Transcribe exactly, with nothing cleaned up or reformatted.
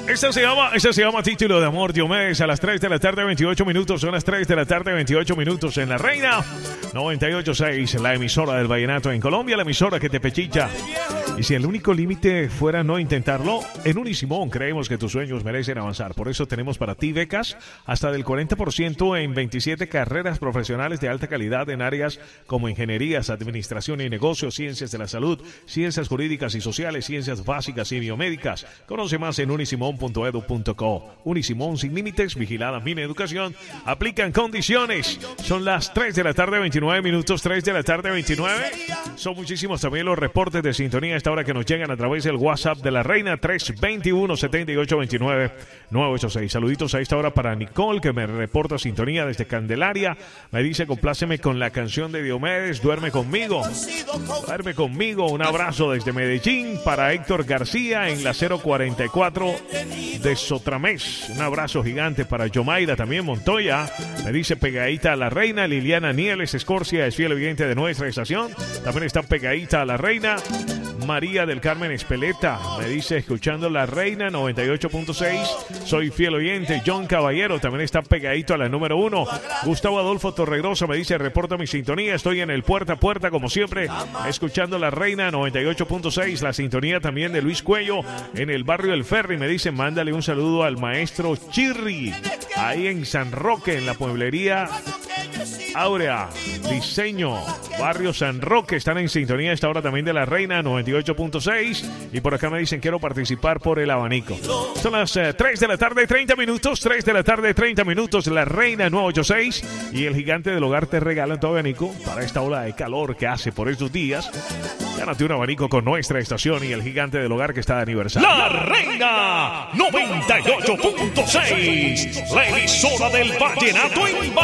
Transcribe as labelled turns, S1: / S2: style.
S1: Esta se llama, esta se llama Título de Amor, Diomedes, a las tres de la tarde, veintiocho minutos. Son las tres de la tarde, veintiocho minutos en La Reina noventa y ocho punto seis, la emisora del vallenato en Colombia, la emisora que te pechicha. Y si el único límite fuera no intentarlo, en Unisimón creemos que tus sueños merecen avanzar. Por eso tenemos para ti becas hasta del cuarenta por ciento en veintisiete carreras profesionales de alta calidad en áreas como ingenierías, administración y negocios, ciencias de la salud, ciencias jurídicas y sociales, ciencias básicas y biomédicas. Conoce más en unisimón punto edu punto co. Unisimón sin límites, vigilada Mina Educación. Aplican condiciones. Son las tres de la tarde, veintinueve minutos, tres de la tarde, veintinueve. Son muchísimos también los reportes de sintonía a esta hora que nos llegan a través del WhatsApp de La Reina, tres dos uno, siete ocho dos nueve, nueve ocho seis. Saluditos a esta hora para Nicole, que me reporta sintonía desde Candelaria. Me dice, compláceme con la canción de Diomedes, Duerme Conmigo. Duerme Conmigo. Un abrazo desde Medellín para Héctor García en la cero cuarenta y cuatro de Sotramés. Un abrazo gigante para Yomaira también Montoya. Me dice, pegadita a La Reina. Liliana Nieles Escorcia es fiel oyente de nuestra estación. También está pegadita a La Reina. María del Carmen Espeleta me dice, escuchando La Reina noventa y ocho punto seis, soy fiel oyente. John Caballero también está pegadito a la número uno. Gustavo Adolfo Torregrosa me dice, reporta mi sintonía, estoy en el puerta a puerta como siempre, escuchando La Reina noventa y ocho punto seis. La sintonía también de Luis Cuello en el barrio del Ferry. Me dice, mándale un saludo al maestro Chirri ahí en San Roque, en la pueblería Áurea Diseño, barrio San Roque. Están en sintonía a esta hora también de La Reina noventa y ocho punto seis. Y por acá me dicen, quiero participar por el abanico. Son las eh, tres de la tarde, treinta minutos. tres de la tarde, treinta minutos. La Reina novecientos ochenta y seis. Y el gigante del hogar te regala tu abanico para esta ola de calor que hace por estos días. Gánate un abanico con nuestra estación y el gigante del hogar que está de aniversario.
S2: La Reina noventa y ocho punto seis, la emisora del vallenato en